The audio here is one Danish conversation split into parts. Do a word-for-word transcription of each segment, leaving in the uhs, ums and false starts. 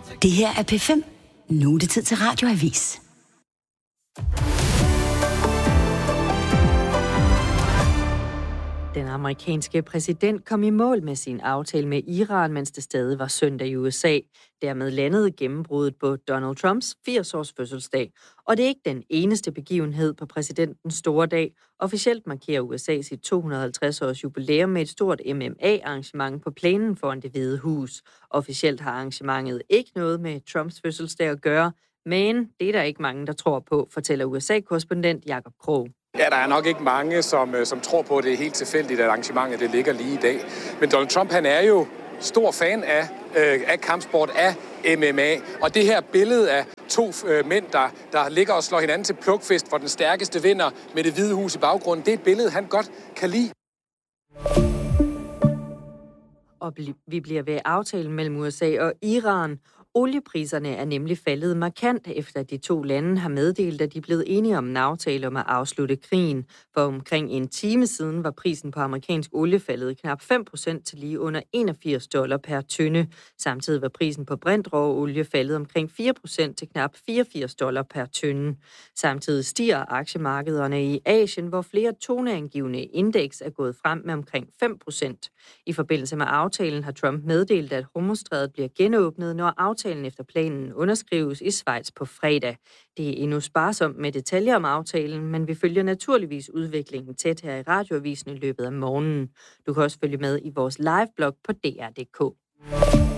Det her er P fem. Nu er det tid til Radioavis. Den amerikanske præsident kom i mål med sin aftale med Iran, mens det stadig var søndag i U S A. Dermed landede gennembruddet på Donald Trumps firs-års fødselsdag. Og det er ikke den eneste begivenhed på præsidentens store dag. Officielt markerer U S A sit to hundrede og halvtreds års jubilæum med et stort M M A-arrangement på plænen foran Det Hvide Hus. Officielt har arrangementet ikke noget med Trumps fødselsdag at gøre, men det er der ikke mange, der tror på, fortæller U S A-korrespondent Jakob Krog. Ja, der er nok ikke mange, som, som tror på, at det er helt tilfældigt, at arrangementet det ligger lige i dag. Men Donald Trump, han er jo stor fan af, øh, af kampsport, af M M A. Og det her billede af to øh, mænd, der, der ligger og slår hinanden til plukfest, hvor den stærkeste vinder med Det Hvide Hus i baggrunden, det er et billede, han godt kan lide. Og vi bliver ved aftalen mellem U S A og Iran. Oliepriserne er nemlig faldet markant, efter at de to lande har meddelt, at de er blevet enige om en aftale om at afslutte krigen. For omkring en time siden var prisen på amerikansk olie faldet knap fem procent til lige under enogfirs dollar per tønde. Samtidig var prisen på brintråolie faldet omkring fire procent til knap fireogfirs dollar per tønde. Samtidig stiger aktiemarkederne i Asien, hvor flere toneangivende indeks er gået frem med omkring fem procent. I forbindelse med aftalen har Trump meddelt, at Hormuzstrædet bliver genåbnet, når aftalen efter planen underskrives i Schweiz på fredag. Det er endnu sparsomt med detaljer om aftalen, men vi følger naturligvis udviklingen tæt her i Radioavisen i løbet af morgenen. Du kan også følge med i vores liveblog på D R punktum d k.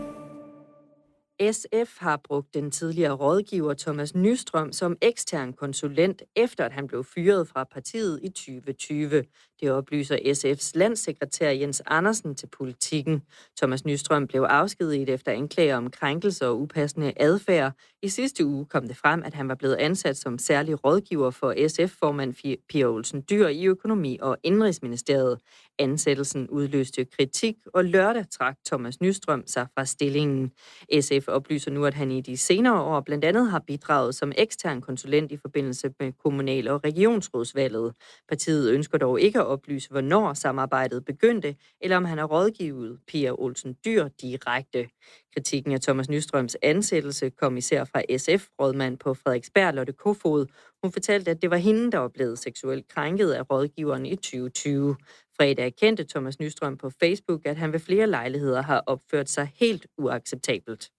S F har brugt den tidligere rådgiver Thomas Nystrøm som ekstern konsulent, efter at han blev fyret fra partiet i tyve tyve. Det oplyser S F's landssekretær Jens Andersen til Politikken. Thomas Nystrøm blev afskediget efter anklager om krænkelser og upassende adfærd. I sidste uge kom det frem, at han var blevet ansat som særlig rådgiver for S F-formand Pia Olsen Dyhr i Økonomi- og Indenrigsministeriet. Ansættelsen udløste kritik, og lørdag trak Thomas Nystrøm sig fra stillingen. S F oplyser nu, at han i de senere år blandt andet har bidraget som ekstern konsulent i forbindelse med kommunal- og regionsrådsvalget. Partiet ønsker dog ikke at oplyse, hvornår samarbejdet begyndte, eller om han har rådgivet Pia Olsen Dyhr direkte. Kritikken af Thomas Nystrøms ansættelse kom især fra S F-rådmand på Frederiksberg, Lotte Kofod. Hun fortalte, at det var hende, der var blevet seksuelt krænket af rådgiveren i tyve tyve. Fredag erkendte Thomas Nystrøm på Facebook, at han ved flere lejligheder har opført sig helt uacceptabelt.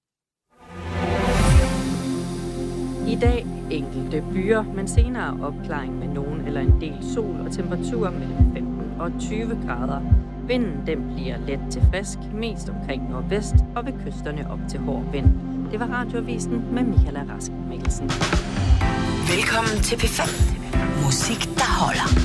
I dag enkelte byer, men senere opklaring med nogen eller en del sol og temperaturer mellem femten og tyve grader. Vinden den bliver let til frisk, mest omkring nordvest og ved kysterne op til hård vind. Det var Radioavisen med Michaela Rask Mikkelsen. Velkommen til P fem. Musik, der holder.